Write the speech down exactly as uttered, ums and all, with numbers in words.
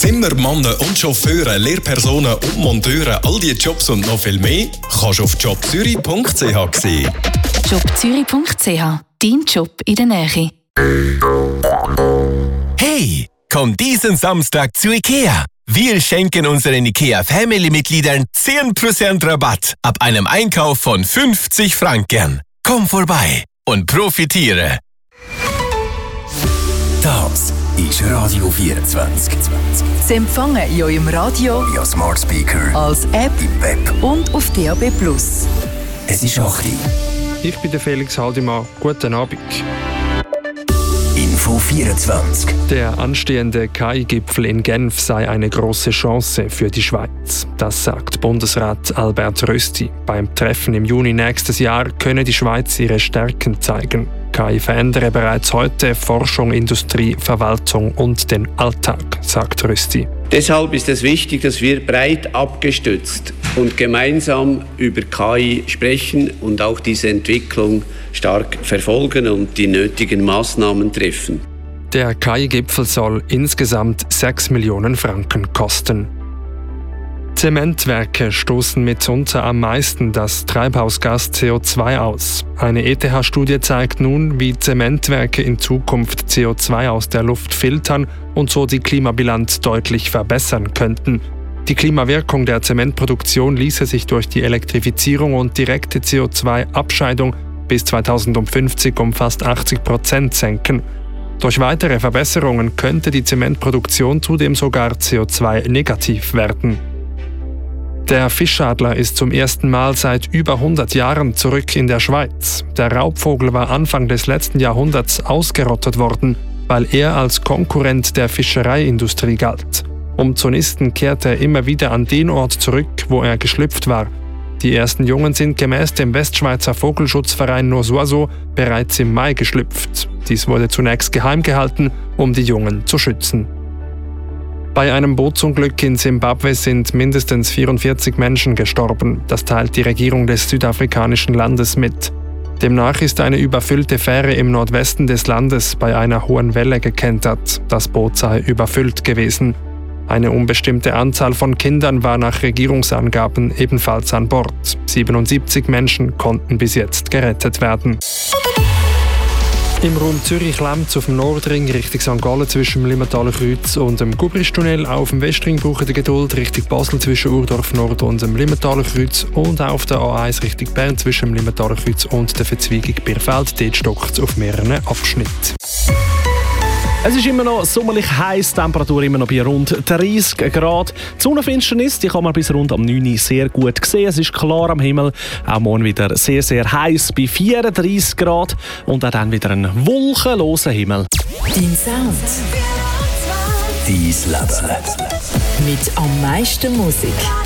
Zimmermannen und Chauffeure, Lehrpersonen und Monteure, all diese Jobs und noch viel mehr, kannst du auf jobzürich punkt c h sehen. jobzürich punkt c h, dein Job in der Nähe. Hey, komm diesen Samstag zu IKEA. Wir schenken unseren IKEA-Family-Mitgliedern zehn Prozent Rabatt ab einem Einkauf von fünfzig Franken. Komm vorbei und profitiere. Das ist Radio vierundzwanzig. Sie empfangen in eurem Radio, via Smart Speaker, als App im Web und auf D A B plus. Es ist acht Uhr. Ich bin der Felix Haldimann. Guten Abend. Info vierundzwanzig. Der anstehende K I-Gipfel in Genf sei eine große Chance für die Schweiz. Das sagt Bundesrat Albert Rösti. Beim Treffen im Juni nächstes Jahr könne die Schweiz ihre Stärken zeigen. K I verändere bereits heute Forschung, Industrie, Verwaltung und den Alltag, sagt Rösti. Deshalb ist es wichtig, dass wir breit abgestützt und gemeinsam über K I sprechen und auch diese Entwicklung stark verfolgen und die nötigen Maßnahmen treffen. Der K I-Gipfel soll insgesamt sechs Millionen Franken kosten. Zementwerke stoßen mitunter am meisten das Treibhausgas C O zwei aus. Eine E T H-Studie zeigt nun, wie Zementwerke in Zukunft C O zwei aus der Luft filtern und so die Klimabilanz deutlich verbessern könnten. Die Klimawirkung der Zementproduktion ließe sich durch die Elektrifizierung und direkte C O zwei Abscheidung bis zweitausendfünfzig um fast achtzig Prozent senken. Durch weitere Verbesserungen könnte die Zementproduktion zudem sogar C O zwei negativ werden. Der Fischadler ist zum ersten Mal seit über hundert Jahren zurück in der Schweiz. Der Raubvogel war Anfang des letzten Jahrhunderts ausgerottet worden, weil er als Konkurrent der Fischereiindustrie galt. Umzunisten kehrte er immer wieder an den Ort zurück, wo er geschlüpft war. Die ersten Jungen sind gemäß dem Westschweizer Vogelschutzverein Nos Oiseaux bereits im Mai geschlüpft. Dies wurde zunächst geheim gehalten, um die Jungen zu schützen. Bei einem Bootsunglück in Simbabwe sind mindestens vierundvierzig Menschen gestorben. Das teilt die Regierung des südafrikanischen Landes mit. Demnach ist eine überfüllte Fähre im Nordwesten des Landes bei einer hohen Welle gekentert. Das Boot sei überfüllt gewesen. Eine unbestimmte Anzahl von Kindern war nach Regierungsangaben ebenfalls an Bord. siebenundsiebzig Menschen konnten bis jetzt gerettet werden. Im Raum Zürich-Lemz auf dem Nordring Richtung Sankt Gallen zwischen dem Limmentaler Kreuz und dem Gubristunnel. Auf dem Westring braucht ihr Geduld Richtung Basel zwischen Urdorf Nord und dem Limmentaler Kreuz. Und auf der A eins Richtung Bern zwischen dem Limmentaler Kreuz und der Verzweigung Bierfeld. Dort stockt es auf mehreren Abschnitten. Es ist immer noch sommerlich heiß, die Temperatur immer noch bei rund dreißig Grad. Die Sonnenfinsternis die kann man bis rund am neun Uhr sehr gut sehen. Es ist klar am Himmel. Auch morgen wieder sehr, sehr heiß bei vierunddreißig Grad. Und auch dann wieder ein wolkenloser Himmel. Dein Sound. Dein Leben. Mit am meisten Musik.